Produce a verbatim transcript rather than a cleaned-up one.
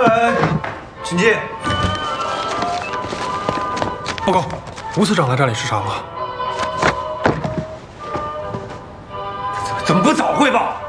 来，请进。 报告，吴司长来这里视察了。 怎么不早汇报？